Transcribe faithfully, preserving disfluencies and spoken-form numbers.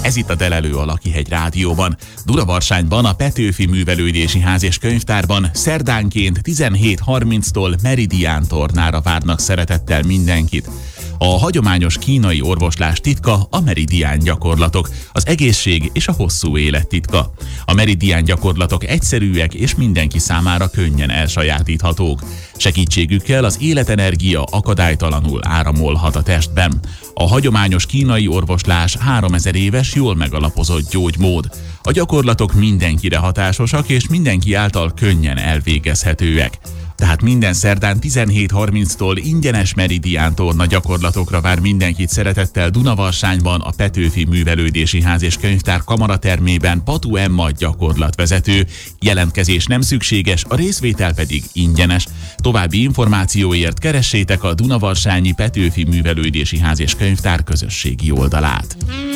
Ez itt a Delelő a Lakihegy Rádióban. Dunavarságban a Petőfi Művelődési Ház és Könyvtárban szerdánként tizenhét harminctól Meridián tornára várnak szeretettel mindenkit. A hagyományos kínai orvoslás titka a meridián gyakorlatok, az egészség és a hosszú élet titka. A meridián gyakorlatok egyszerűek és mindenki számára könnyen elsajátíthatók. Segítségükkel az életenergia akadálytalanul áramolhat a testben. A hagyományos kínai orvoslás háromezer éves, jól megalapozott gyógymód. A gyakorlatok mindenkire hatásosak és mindenki által könnyen elvégezhetőek. Tehát minden szerdán tizenhét harminctól ingyenes meridián torna gyakorlatokra vár mindenkit szeretettel Dunavarságban a Petőfi Művelődési Ház és Könyvtár kamaratermében Patu Emma gyakorlatvezető. Jelentkezés nem szükséges, a részvétel pedig ingyenes. További információért keressétek a Dunavarsági Petőfi Művelődési Ház és Könyvtár közösségi oldalát.